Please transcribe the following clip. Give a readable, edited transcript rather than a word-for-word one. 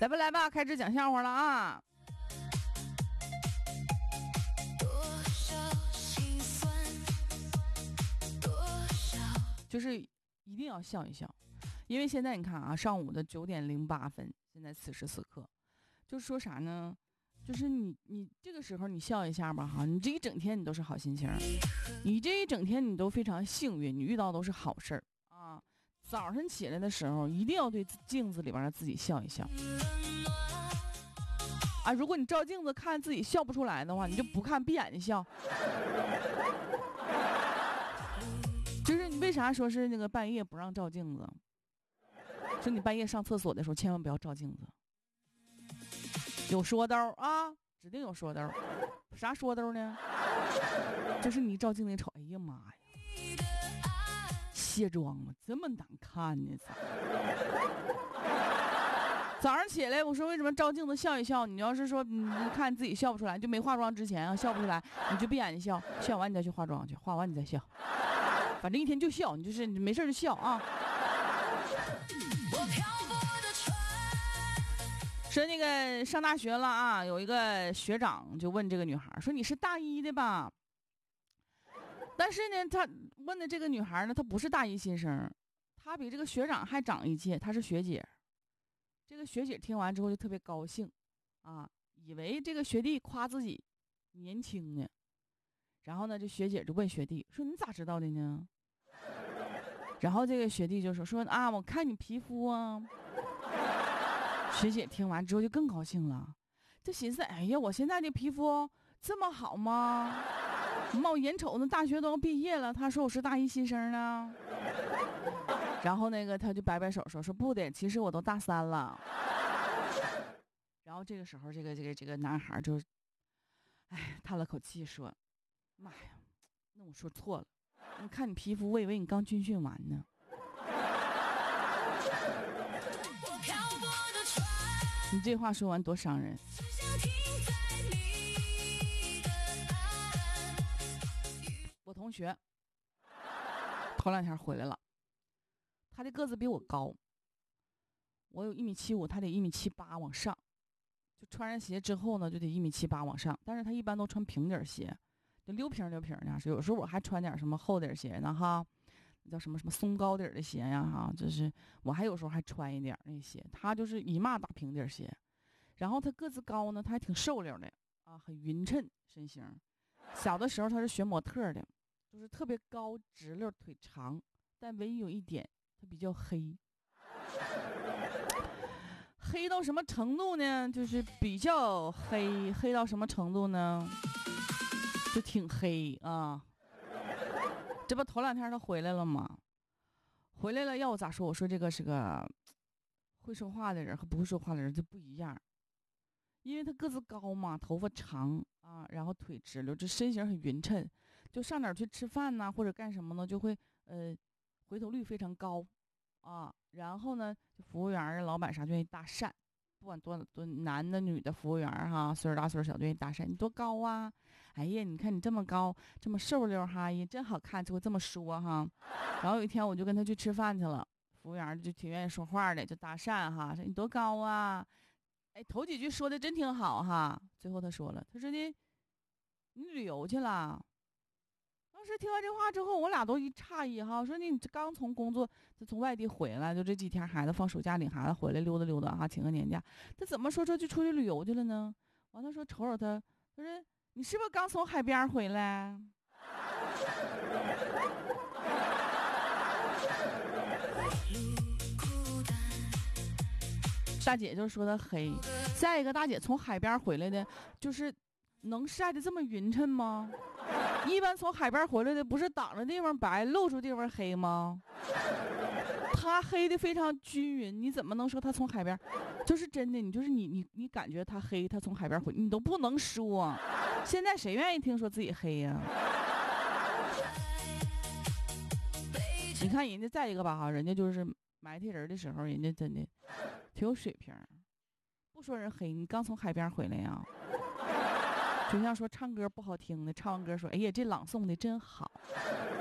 来吧来吧，开始讲笑话了啊！就是一定要笑一笑，因为现在你看啊，上午的9:08，现在此时此刻，就是说啥呢？就是你这个时候你笑一下吧哈，你这一整天你都是好心情，你这一整天你都非常幸运，你遇到都是好事儿啊。早上起来的时候一定要对镜子里边的自己笑一笑啊。如果你照镜子看自己笑不出来的话，你就不看，闭眼睛笑。就是你为啥说是那个半夜不让照镜子？说你半夜上厕所的时候千万不要照镜子。有说道啊，指定有说道。啥说道呢？就是你照镜子一瞅，哎呀妈呀，卸妆了，这么难看呢？早上起来，我说为什么照镜子笑一笑？你要是说你看自己笑不出来，就没化妆之前啊笑不出来，你就闭眼睛笑，笑完你再去化妆去，化完你再笑，反正一天就笑，你就是你没事就笑啊。说那个上大学了啊，有一个学长就问这个女孩说：“你是大一的吧？”但是呢，他问的这个女孩呢，她不是大一新生，她比这个学长还长一届，她是学姐。这个学姐听完之后就特别高兴啊，以为这个学弟夸自己年轻呢。然后呢，这学姐就问学弟说：“你咋知道的呢？”然后这个学弟就说啊，我看你皮肤啊。学姐听完之后就更高兴了，就寻思，哎呀，我现在的皮肤这么好吗？我眼瞅着大学都要毕业了，他说我是大一新生呢。然后那个他就摆摆手说不的，其实我都大3了。然后这个时候这个男孩就叹了口气说：“妈呀，那我说错了，我看你皮肤，我以为你刚军训完呢。”你这话说完多伤人。我同学头2天回来了，他的个子比我高，我有1.75米，他得1.78米往上，就穿上鞋之后呢就得1.78米往上，但是他一般都穿平底鞋，就溜平的，有时候我还穿点什么厚底鞋呢哈，叫什么松高底的鞋呀哈，就是我还有时候还穿一点那鞋，他就是一码大平底鞋。然后他个子高呢，他还挺瘦溜的啊，很匀称身形。小的时候他是学模特的，就是特别高直溜腿长，但唯一有一点他比较黑。黑到什么程度呢？就是比较黑到什么程度呢？就挺黑啊。这不头2天他回来了吗？回来了要我咋说？我说这个是个会说话的人和不会说话的人就不一样。因为他个子高嘛，头发长啊，然后腿直溜，这身形很匀称，就上哪儿去吃饭呐，或者干什么呢，就会回头率非常高啊。然后呢，服务员啊、老板啥就愿意搭讪，不管多男的女的服务员哈，岁数大岁数小就愿意搭讪。你多高啊？哎呀，你看你这么高，这么瘦溜哈，也真好看，就会这么说哈。然后有一天我就跟他去吃饭去了，服务员就挺愿意说话的，就搭讪哈，说你多高啊？哎，头几句说的真挺好哈，最后他说了，他说的你旅游去了。当时听完这话之后，我俩都一诧异哈，说你刚从工作就从外地回来，就这几天孩子放暑假领孩子回来溜达溜达哈，请个年假，他怎么说就出去旅游去了呢？完了说瞅瞅他，他说你是不是刚从海边回来？大姐就说他黑，再一个大姐从海边回来的，就是能晒得这么匀称吗？一般从海边回来的不是挡着地方白，露出地方黑吗？他黑的非常均匀，你怎么能说他从海边？就是真的，你就是你感觉他黑，他从海边回，你都不能说。现在谁愿意听说自己黑呀？你看人家再一个吧哈，人家就是埋汰人的时候，人家真的挺有水平。不说人黑，你刚从海边回来呀？就像说唱歌不好听的，唱完歌说：“哎呀，这朗诵的真好。”